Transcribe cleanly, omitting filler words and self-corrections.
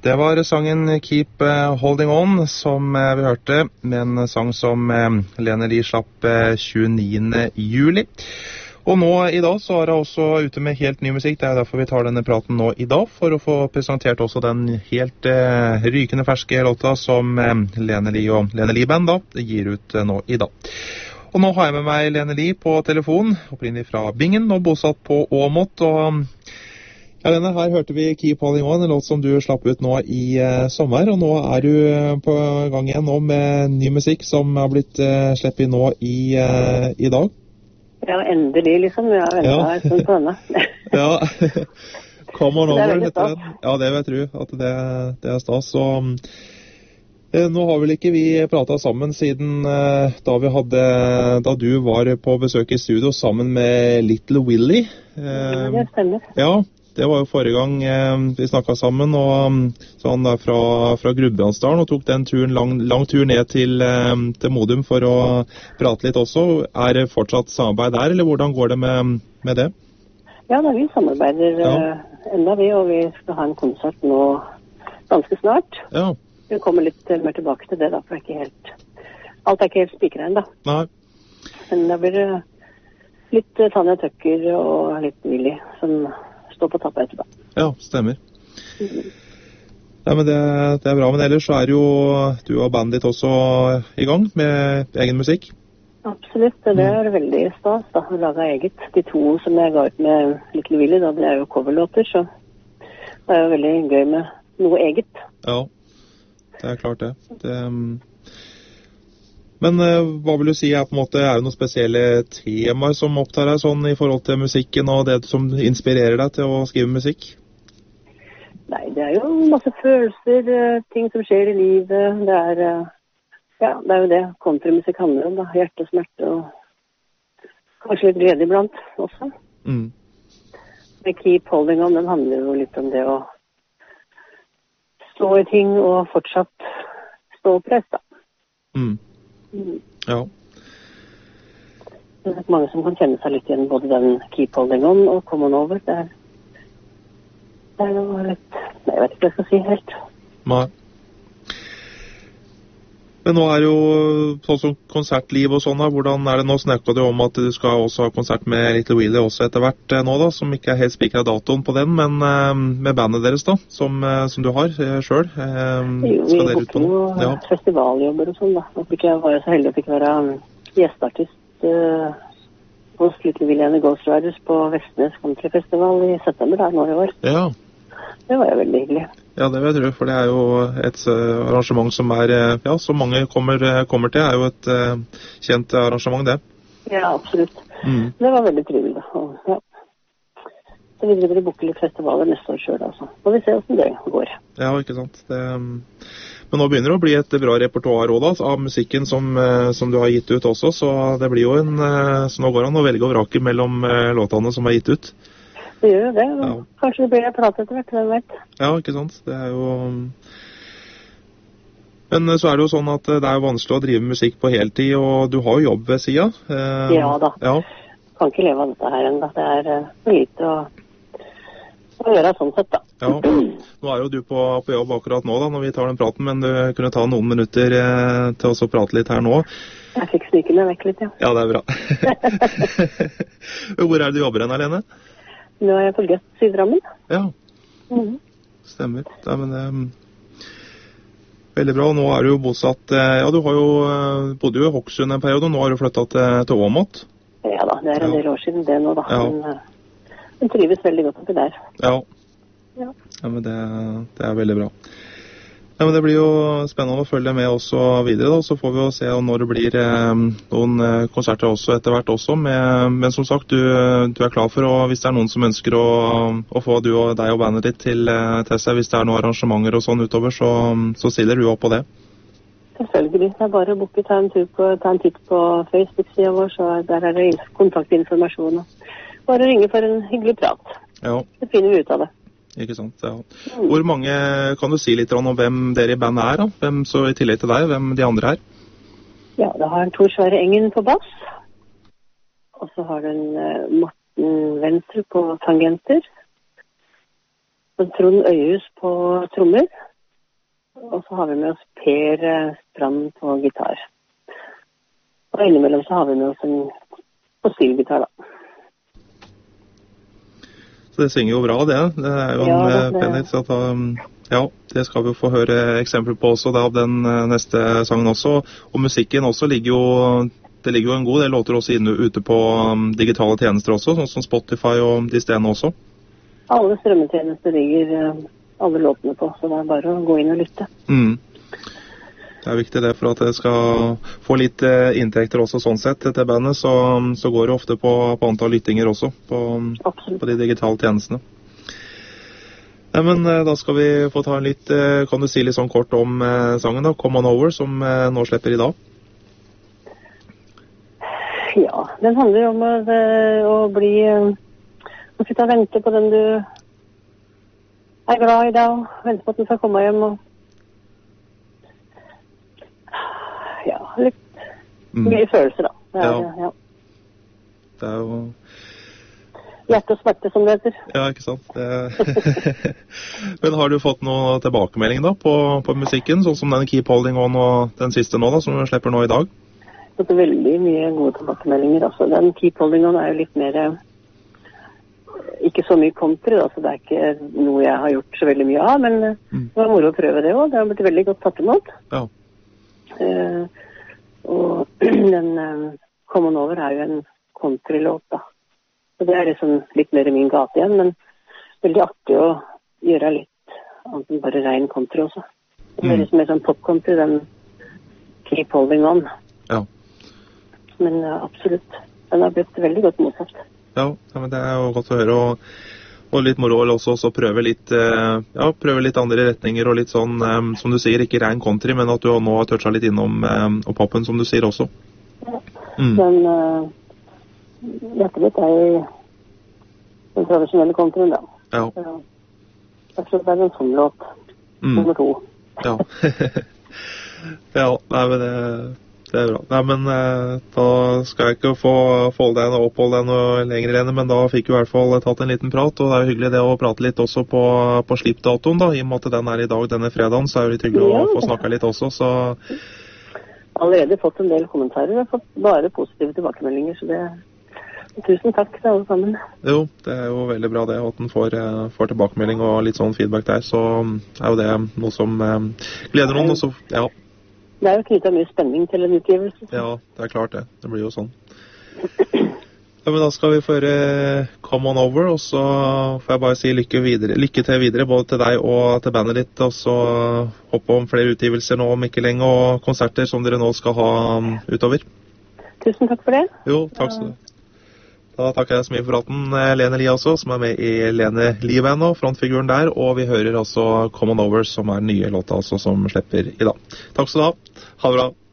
Det var sangen Keep Holding On som vi hørte, med en sang som Lene Lie slapp 29. juli. Og nå i dag så er jeg også ute med helt ny musikk. Det er derfor vi tar denne praten nå i dag, for å få presentert også den helt rykende ferske låta som Lene Lie og Lene Lie Band da gir ut nå i dag. Og nå har jeg med meg Lene Lie på telefon, opprinnelig fra Bingen og bosatt på Åmot. Og ja, Lene, her hørte vi Keep Holding On, en låt som du slapp ut nå i sommer. Og nå er du på gang igjen nå med ny musikk som har blitt sleppet nå i dag. Ja, endelig liksom. Jeg har ventet en stund på denne. Ja, come on over. Det er ja, det vil jeg tro, at det er stas. Så nå har vel ikke vi pratet sammen siden da du var på besøk i studio sammen med Little Willy. Ja, det stemmer. Ja, det var jo forrige gang vi snakket sammen, og så han der fra Gudbrandsdalen og tok den turen, lang tur ned til Modum for å prate litt også. Er det fortsatt samarbeid der, eller hvordan går det med det? Ja, da vi samarbeider enda vi, og vi skal ha en konsert nå ganske snart. Ja. Vi kommer litt mer tilbake til det da, for alt er ikke helt spikret ennå. Nei. Men da blir det litt Tanja Tøkker og litt Willy som står på tappet etterpå. Ja, stemmer. Ja, men det er bra, men ellers så er jo du og bandet ditt også i gang med egen musikk. Absolutt, det er veldig stas da, å lage eget. De to som jeg ga ut med Little Willy, da, det er jo coverlåter, så det er jo veldig gøy med noe eget. Ja, det er klart det. Men hva vil du si er det noen spesielle temaer som opptar deg sånn i forhold til musikken og det som inspirerer deg til å skrive musikk? Nei, det er jo masse følelser, ting som skjer i livet. Det er jo det countrymusikk handler om, da. Hjertesmerte og kanskje litt glede iblant også. Mm. Men Keep Holding On, den handler jo litt om det å stå i ting og fortsatt stå oppreist, da. Mm. Ja. Det er mange som kan kjenne seg litt igjen, både den Keep Holding On og Come On Over. Det er jo litt, nei, jeg vet ikke hva jeg skal si helt. Nei. Men nå er jo sånn som konsertliv og sånn da, hvordan er det nå? Snakket du om at du skal også ha konsert med Little Willy også etter hvert nå da, som ikke er helt spikret datoen på den, men med bandet deres da, som du har selv. Jo, vi booker jo festivaljobber og sånn da. Og jeg var jo så heldig å fikk være gjesteartist hos Little Willy and the Ghost Riders på Vestnes Country Festival i september der nå i år. Ja. Det var jo veldig hyggelig. Ja, det vil jeg tro, for det er jo et arrangement som så mange kommer til, er jo et kjent arrangement, det. Ja, absolutt. Det var veldig trivelig, da. Og, ja. Så vi driver å booke litt festivaler neste år selv, altså. Og vi ser hvordan det går. Ja, ikke sant. Men nå begynner det å bli et bra repertoar også, da, av musikken som du har gitt ut også, så det blir jo så nå går han å velge og vrake mellom låtene som er gitt ut. Det gjør jo det, og kanskje det blir prat etter hvert, hvem vet. Ja, ikke sant. Det er jo... Men så er det jo sånn at det er vanskelig å drive musikk på heltid, og du har jo jobb ved siden. Ja da. Ja. Kan ikke leve av dette her enda. Det er for lite å gjøre sånn sett, da. Ja. Nå er jo du på jobb akkurat nå da, når vi tar den praten, men du kunne ta noen minutter til å prate litt her nå. Jeg fikk snykene vekk litt, ja. Ja, det er bra. Hvor er det du jobber hen, Lene? Nå er jeg på Guts i Drammen. Ja, stemmer. Ja, men veldig bra. Nå er du jo bosatt, du har jo bodde jo i Hokksund en periode, og nå har du flyttet til Åmot. Ja da, det er en del år siden det nå da. Ja. Men trives veldig godt oppi der. Ja, men det er veldig bra. Ja, men det blir jo spennende å følge med også videre da, så får vi jo se når det blir noen konserter også etter hvert også, men som sagt, du er klar for, og hvis det er noen som ønsker å få du og deg og bandet ditt til seg, hvis det er noen arrangementer og sånn utover, så stiller du opp på det. Selvfølgelig, det er bare å booke, ta en titt på Facebook-siden vår, så der er det kontaktinformasjon, bare ringe for en hyggelig prat. Ja. Det finner vi ut av det. Ikke sant, ja. Hvor mange, kan du si litt om hvem dere i bandet er da? Hvem, så i tillegg til deg, hvem de andre er? Ja, da har Tor Sverre Engen på bass. Og så har den Morten Venstre på tangenter. Og Trond Øyhus på trommer. Og så har vi med oss Per Strand på gitar. Og innimellom så har vi med oss en fossilgitar da. Så det synger jo bra, det. Det jo en penhet, så ja, det skal vi få høre eksempler på også, da, den neste sangen også. Og musikken også det ligger jo en god del låter også ute på digitale tjenester også, sånn som Spotify og de stedene også. Alle strømmetjenester ligger alle låtene på, så det er bare å gå inn og lytte. Det er viktig det, for at det skal få litt inntekter også sånn sett til bandet, så går det ofte på antall lyttinger også på de digitale tjenestene. Nei, men da skal vi få ta en litt, kan du si litt sånn kort om sangen da, Come On Over, som nå slipper i dag? Ja, den handler om å bli, å sitte og vente på den du er glad i dag, vente på at den skal komme hjem og ja, litt mye følelser da. Ja. Det er jo... Hjerte og smerte, som det heter. Ja, ikke sant. Men har du fått noe tilbakemelding da på musikken, sånn som den Keep Holding On og den siste nå da, som vi slipper nå i dag? Jeg har fått veldig mye gode tilbakemeldinger. Altså. Den Keep Holding On er jo litt mer... Ikke så mye country, da, så det er ikke noe jeg har gjort så veldig mye av, men det var moro å prøve det også. Det har blitt veldig godt tatt imot. Ja. Og den Come On Over er jo en country-låt da. Så det er liksom litt mer i min gate igjen, men veldig artig å gjøre litt annet enn bare ren country også. Det er liksom mer sånn pop-country, den Keep Holding On. Ja. Men absolutt, den har blitt veldig godt mottatt. Ja, men det er jo godt å høre, og litt moro også prøve litt andre retninger, og litt sånn, som du sier, ikke ren country, men at du nå har touchet litt innom og poppen, som du sier også. Ja, hjertet mitt er i den tradisjonelle countryen da. Ja. Jeg tror det er en sånn låt, nummer 2. Ja, ja, nei, men det er bra. Nei, men da skal jeg ikke få oppholde deg noe lenger, Lene, men da fikk vi i hvert fall tatt en liten prat, og det er jo hyggelig det å prate litt også på slippdatoen da, i og med at den er i dag denne fredagen, så er det litt hyggelig å få snakket litt også, så... Allerede fått en del kommentarer, jeg har fått bare positive tilbakemeldinger, så det... Tusen takk til alle sammen. Jo, det er jo veldig bra det, at den får tilbakemelding og litt sånn feedback der, så er jo det noe som gleder noen, og så, ja... Det er jo knyttet mye spenning til en utgivelse. Ja, det er klart det. Det blir jo sånn. Ja, men da skal vi få høre Come On Over, og så får jeg bare si lykke til videre, både til deg og til bandet ditt, og så håpe om flere utgivelser nå om ikke lenge, og konserter som dere nå skal ha utover. Tusen takk for det. Jo, takk skal du. Da takker jeg så mye for praten, Lene Lie også, som er med i Lene Lie-band nå, frontfiguren der, og vi hører altså Come On Over, som er den nye låta altså, som slipper i dag. Takk skal du ha. Ha det bra.